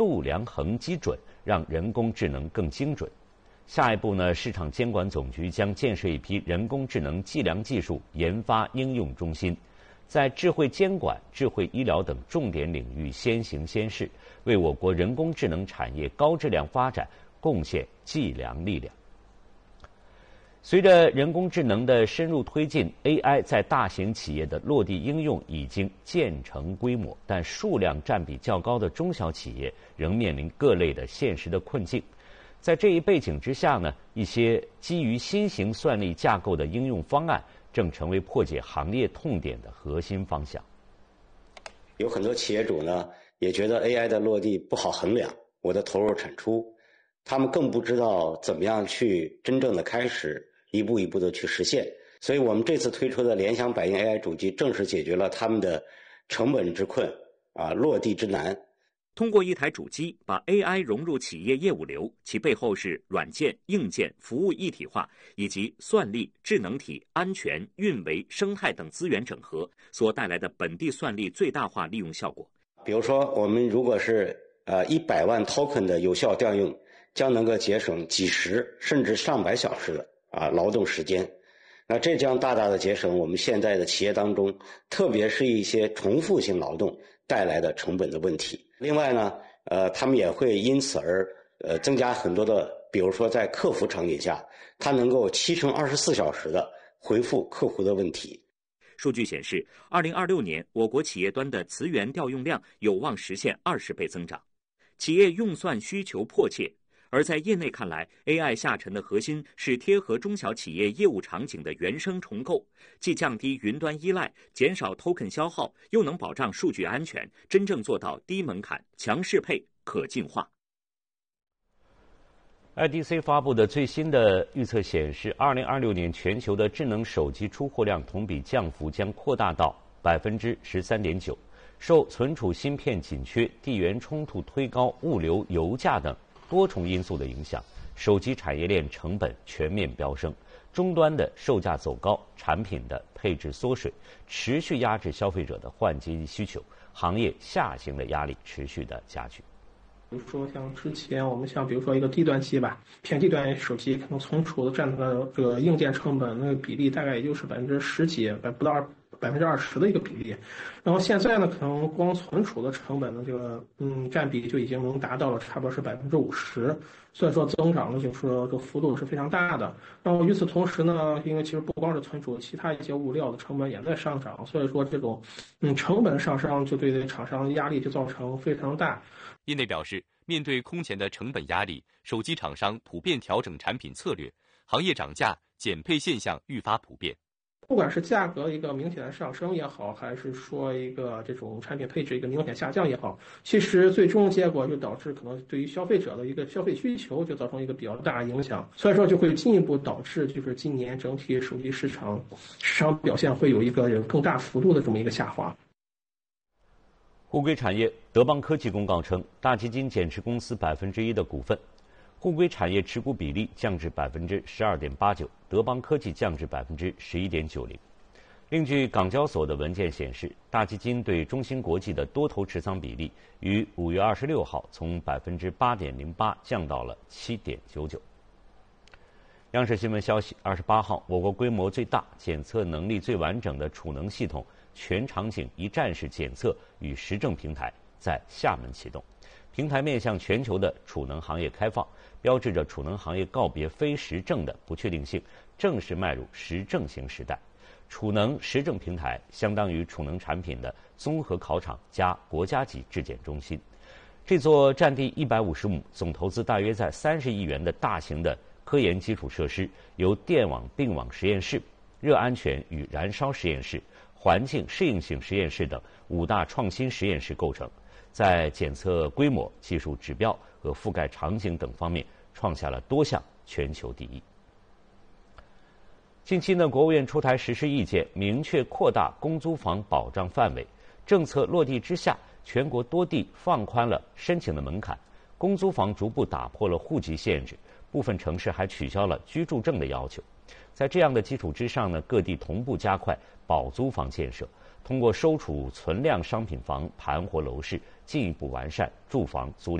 度量衡基准，让人工智能更精准。下一步呢，市场监管总局将建设一批人工智能计量技术研发应用中心，在智慧监管、智慧医疗等重点领域先行先试，为我国人工智能产业高质量发展贡献计量力量。随着人工智能的深入推进 ，AI 在大型企业的落地应用已经渐成规模，但数量占比较高的中小企业仍面临各类的现实的困境。在这一背景之下呢，一些基于新型算力架构的应用方案正成为破解行业痛点的核心方向。 有很多企业主呢，也觉得 AI 的落地不好衡量我的投入产出，他们更不知道怎么样去真正的开始一步一步的去实现。所以我们这次推出的联想百应 AI 主机正是解决了他们的成本之困落地之难。 通过一台主机把 AI 融入企业业务流，其背后是软件、硬件、服务一体化，以及算力、智能体、安全、运维、生态等资源整合所带来的本地算力最大化利用效果。 比如说，我们如果是100万 token 的有效调用，将能够节省几十甚至上百小时的劳动时间。那这将大大的节省我们现在的企业当中，特别是一些重复性劳动带来的成本的问题。另外呢，他们也会因此而增加很多的，比如说在客服场景下，它能够7×24小时的回复客户的问题。 数据显示，2026年我国企业端的磁源调用量有望实现20倍增长，企业用算需求迫切。而在业内看来 ，AI 下沉的核心是贴合中小企业业务场景的原生重构，既降低云端依赖，减少 token 消耗，又能保障数据安全，真正做到低门槛、强适配、可进化。 IDC 发布的最新的预测显示，2026年全球的智能手机出货量同比降幅将扩大到13.9%，受存储芯片紧缺、地缘冲突推高物流、油价等多重因素的影响，手机产业链成本全面飙升，终端的售价走高，产品的配置缩水，持续压制消费者的换机需求，行业下行的压力持续的加剧。 比如说像之前我们比如说一个低端机吧，偏低端手机可能存储的占的这个硬件成本那个比例大概也就是10%几，不到20%的一个比例。然后现在呢，可能光存储的成本的这个占比就已经能达到了差不多是50%，所以说增长的就是说这个幅度是非常大的。然后与此同时呢，因为其实不光是存储，其他一些物料的成本也在上涨，所以说这种成本上升就对厂商压力就造成非常大。 业内表示，面对空前的成本压力，手机厂商普遍调整产品策略，行业涨价减配现象愈发普遍。 不管是价格一个明显的上升也好，还是说一个这种产品配置一个明显下降也好，其实最终结果就导致可能对于消费者的一个消费需求就造成一个比较大的影响，所以说就会进一步导致就是今年整体手机市场表现会有一个更大幅度的这么一个下滑。 互硅产业德邦科技公告称，大基金减持公司1%的股份，互硅产业持股比例降至12.89%，德邦科技降至11.90%。另据港交所的文件显示，大基金对中芯国际的多头持仓比例于5月26号从8.08%降到了7.99%。央视新闻消息，28号，我国规模最大、检测能力最完整的储能系统全场景一站式检测与实证平台在厦门启动。平台面向全球的储能行业开放，标志着储能行业告别非实证的不确定性，正式迈入实证型时代。储能实证平台相当于储能产品的综合考场加国家级质检中心。这座占地150亩、总投资大约在30亿元的大型的科研基础设施，由电网并网实验室、热安全与燃烧实验室、环境适应性实验室等5大创新实验室构成，在检测规模、技术指标和覆盖场景等方面创下了多项全球第一。近期呢，国务院出台实施意见，明确扩大公租房保障范围。政策落地之下，全国多地放宽了申请的门槛，公租房逐步打破了户籍限制，部分城市还取消了居住证的要求。在这样的基础之上呢，各地同步加快保租房建设，通过收储存量商品房盘活楼市，进一步完善住房租赁。